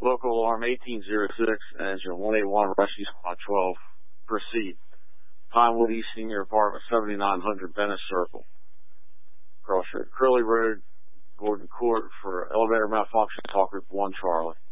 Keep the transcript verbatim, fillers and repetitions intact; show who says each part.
Speaker 1: Local alarm eighteen oh six, engine one eighty-one, rescue squad twelve. Proceed. Pinewood East Senior Apartment, seventy-nine hundred Venice Circle. Cross Curly Road, Gordon Court for elevator malfunction. Talk group one Charlie.